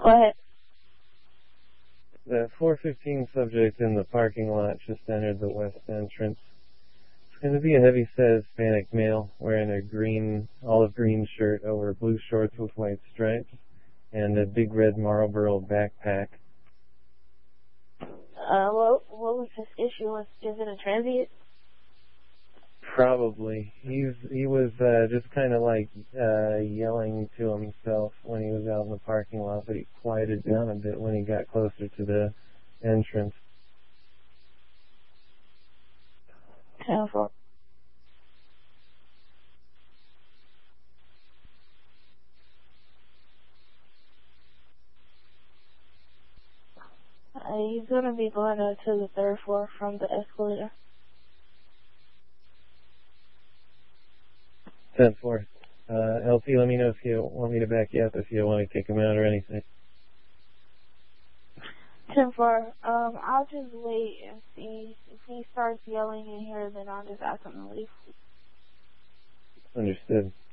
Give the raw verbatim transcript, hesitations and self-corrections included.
Go ahead. The four fifteen subject in the parking lot just entered the west entrance. It's going to be a heavy-set Hispanic male wearing a green, olive green shirt over blue shorts with white stripes and a big red Marlboro backpack. Uh, what, what was his issue? Was, is it a transient? Probably. He's he was uh, just kind of like uh, yelling to himself when he was out in the parking lot, but he quieted down a bit when he got closer to the entrance. ten four. Uh, he's going to be going uh, to the third floor from the escalator. ten four. Uh, L T, let me know if you want me to back you up, if you want to kick him out or anything. ten four. Um, I'll just wait and see. If he starts yelling in here, then I'll just ask him to leave. Understood.